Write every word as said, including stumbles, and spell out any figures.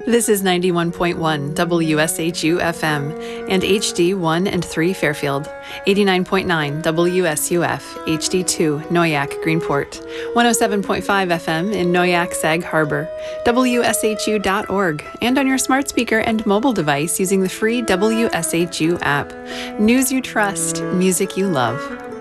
This is ninety-one point one W S H U F M and H D one and three Fairfield, eighty-nine point nine W S U F, H D two Noyak Greenport, one oh seven point five F M in Noyak Sag Harbor, W S H U dot org, and on your smart speaker and mobile device using the free W S H U app. News you trust, music you love.